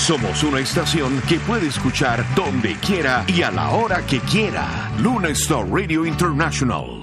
Somos una estación que puede escuchar donde quiera y a la hora que quiera. Luna Star Radio International.